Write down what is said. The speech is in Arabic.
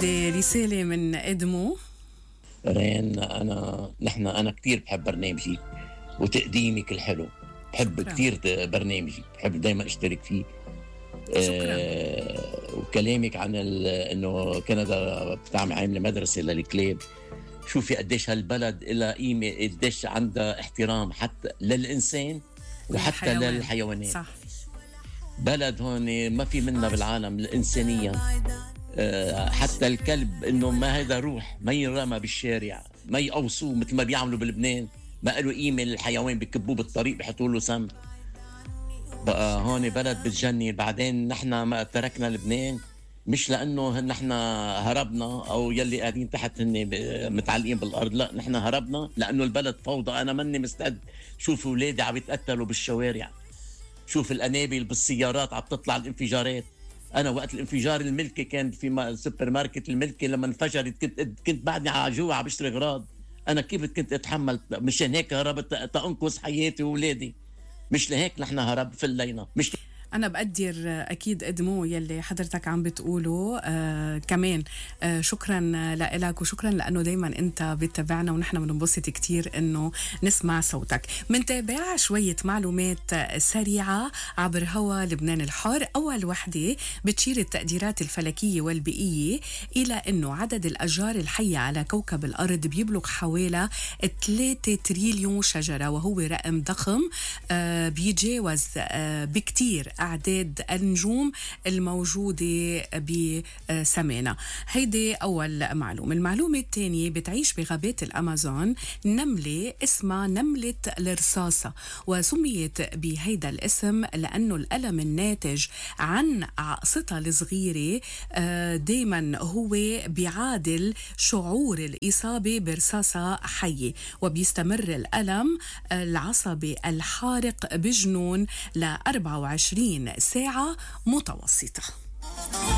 هيدي رسالة من إدمو. رين، أنا كتير بحب برنامجي وتقديمك الحلو. بحب شكرا. كتير برنامجي، بحب دايما اشترك فيه. شكرا. وكلامك عن انه كندا بتعمل عامله مدرسه للكلاب. شوفي قديش هالبلد لها قيمه، قديش عندها احترام حتى للانسان وحتى للحيوان. للحيوانات. صح. بلد هون ما في منا بالعالم الإنسانية. حتى الكلب إنه ما هذا روح، ما ينرمى بالشارع، ما يقوصوه مثل ما بيعملوا بلبنان. ما له قيمة للحيوان، بكبوه بالطريق بحطوا له سم. بقى هون بلد بتجنن. بعدين نحن ما تركنا لبنان مش لأنه نحن هربنا أو يلي قاعدين تحت هن متعلقين بالأرض، لا، نحن هربنا لأنه البلد فوضى. أنا مني مستعد شوف أولادي عم يتقتلوا بالشوارع، شوف الأنابل بالسيارات عم تطلع الانفجارات. أنا وقت الانفجار الملكي كان في سوبر ماركت الملكي لما انفجرت كنت بعدني على جوا عم بشتري أغراض. أنا كيف كنت أتحمل؟ مشان هيك هربت تأنقذ حياتي وولادي، مش لهيك نحن هرب فلينا. مش أنا بقدر أكيد إدمو يلي حضرتك عم بتقوله. كمان شكرا لك وشكرا لأنه دايما أنت بتتابعنا ونحن بننبسط كتير أنه نسمع صوتك. منتابع شوية معلومات سريعة عبر هوا لبنان الحر. أول وحدة بتشير التقديرات الفلكية والبيئية إلى أنه عدد الأشجار الحية على كوكب الأرض بيبلغ حوالي 3 تريليون شجرة، وهو رقم ضخم بيتجاوز بكتير أعداد النجوم الموجودة بسمانا. هيدي أول معلومة. المعلومة الثانية، بتعيش بغابات الأمازون نملة اسمها نملة الرصاصة، وسميت بهيدا الاسم لأنه الألم الناتج عن عقصتها الصغيرة دايما هو بيعادل شعور الإصابة برصاصة حية، وبيستمر الألم العصبي الحارق بجنون ل 24 ساعة متوسطة.